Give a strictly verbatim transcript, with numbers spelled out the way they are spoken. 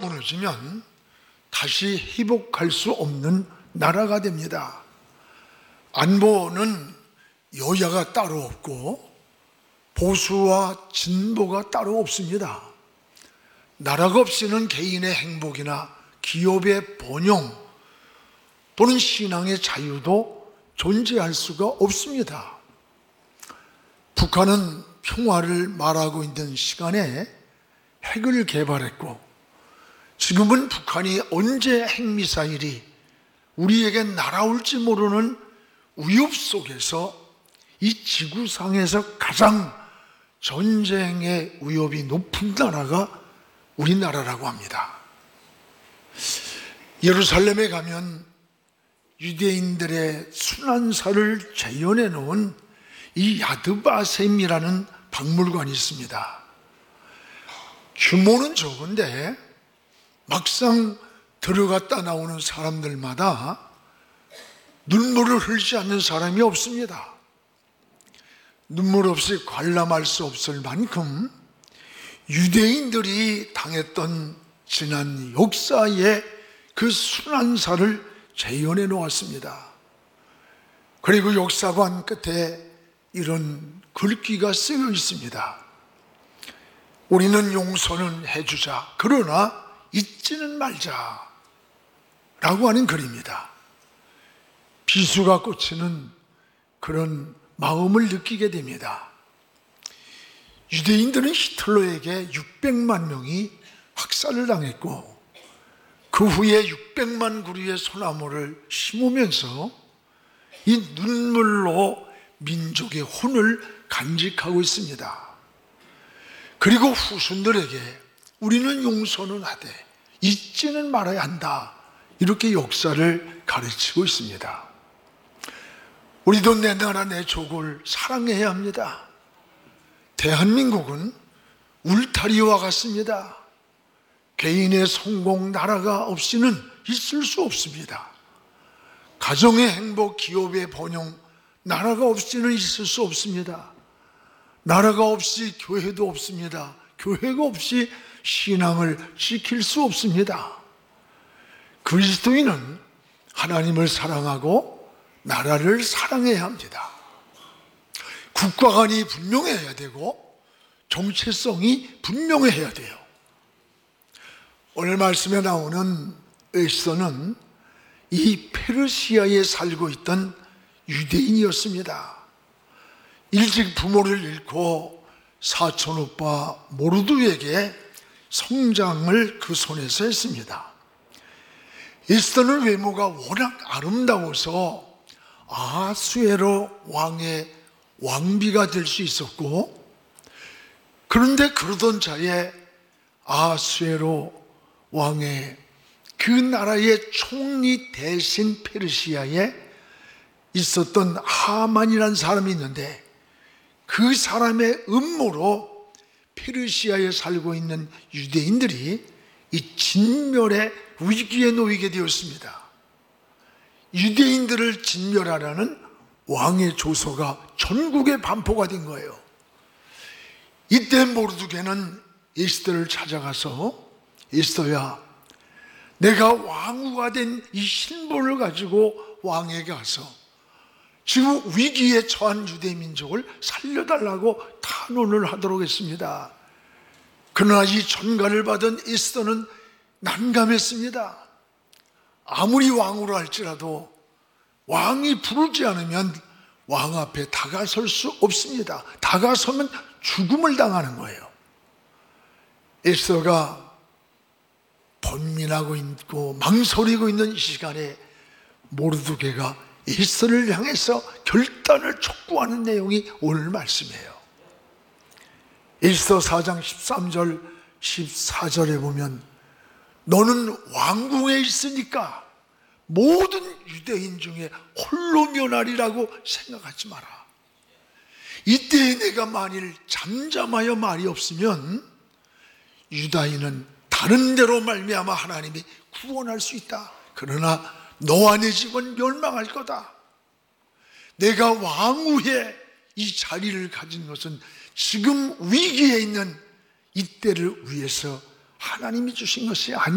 무너지면 다시 회복할 수 없는 나라가 됩니다. 안보는 여야가 따로 없고 보수와 진보가 따로 없습니다. 나라가 없이는 개인의 행복이나 기업의 번영 또는 신앙의 자유도 존재할 수가 없습니다. 북한은 평화를 말하고 있는 시간에 핵을 개발했고, 지금은 북한이 언제 핵미사일이 우리에게 날아올지 모르는 위협 속에서 이 지구상에서 가장 전쟁의 위협이 높은 나라가 우리나라라고 합니다. 예루살렘에 가면 유대인들의 순환사를 재현해 놓은 이 야드바셈이라는 박물관이 있습니다. 규모는 적은데 막상 들어갔다 나오는 사람들마다 눈물을 흘리지 않는 사람이 없습니다. 눈물 없이 관람할 수 없을 만큼 유대인들이 당했던 지난 역사의 그 순환사를 재현해 놓았습니다. 그리고 역사관 끝에 이런 글귀가 쓰여 있습니다. 우리는 용서는 해주자, 그러나 잊지는 말자 라고 하는 글입니다. 비수가 꽂히는 그런 마음을 느끼게 됩니다. 유대인들은 히틀러에게 육백만 명이 학살을 당했고, 그 후에 육백만 그루의 소나무를 심으면서 이 눈물로 민족의 혼을 간직하고 있습니다. 그리고 후손들에게 우리는 용서는 하되 잊지는 말아야 한다, 이렇게 역사를 가르치고 있습니다. 우리도 내 나라 내 족을 사랑해야 합니다. 대한민국은 울타리와 같습니다. 개인의 성공, 나라가 없이는 있을 수 없습니다. 가정의 행복, 기업의 번영, 나라가 없이는 있을 수 없습니다. 나라가 없이 교회도 없습니다. 교회가 없이 신앙을 지킬 수 없습니다. 그리스도인은 하나님을 사랑하고 나라를 사랑해야 합니다. 국가관이 분명해야 되고 정체성이 분명해야 돼요. 오늘 말씀에 나오는 에스더는 이 페르시아에 살고 있던 유대인이었습니다. 일찍 부모를 잃고 사촌 오빠 모르드에게 성장을 그 손에서 했습니다. 에스더는 외모가 워낙 아름다워서 아수에로 왕의 왕비가 될 수 있었고, 그런데 그러던 차에 아수에로 왕의 그 나라의 총리 대신 페르시아에 있었던 하만이라는 사람이 있는데, 그 사람의 음모로 페르시아에 살고 있는 유대인들이 이 진멸의 위기에 놓이게 되었습니다. 유대인들을 진멸하라는 왕의 조서가 전국에 반포가 된 거예요. 이때 모르드게는 에스더를 찾아가서, 에스더야, 내가 왕후가 된 이 신분을 가지고 왕에게 가서 지금 위기에 처한 유대 민족을 살려달라고 탄원을 하도록 했습니다. 그러나 이 전가를 받은 에스더는 난감했습니다. 아무리 왕으로 할지라도 왕이 부르지 않으면 왕 앞에 다가설 수 없습니다. 다가서면 죽음을 당하는 거예요. 에스더가 번민하고 있고 망설이고 있는 이 시간에 모르드게가 에스더를 향해서 결단을 촉구하는 내용이 오늘 말씀이에요. 에스더 사 장 십삼 절 십사 절에 보면 너는 왕궁에 있으니까 모든 유대인 중에 홀로 면하리라고 생각하지 마라. 이때에 내가 만일 잠잠하여 말이 없으면 유다인은 다른 데로 말미암아 하나님이 구원할 수 있다. 그러나 너와 네 집은 멸망할 거다. 내가 왕후의 이 자리를 가진 것은 지금 위기에 있는 이때를 위해서 하나님이 주신 것이 아닙니다.